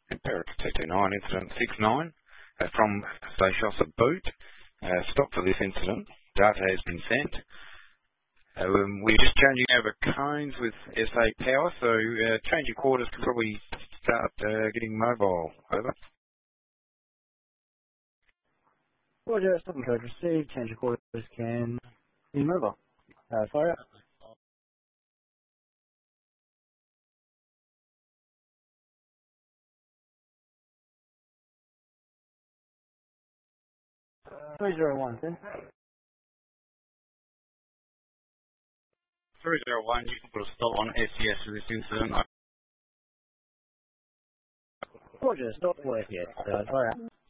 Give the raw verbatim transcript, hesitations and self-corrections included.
Eric T T nine, incident six nine, uh, from Stasiosa Boot. Uh, stop for this incident. Data has been sent. Um, we're just changing over cones with S A Power, so uh, change your quarters can probably start uh, getting mobile. Over. Roger, stop and code received. Change your quarters can be mobile. Uh, fire up. three zero one, then. three zero one, you can put a stop on S C S for this incident. Roger, stop for F P S. Uh, fire up.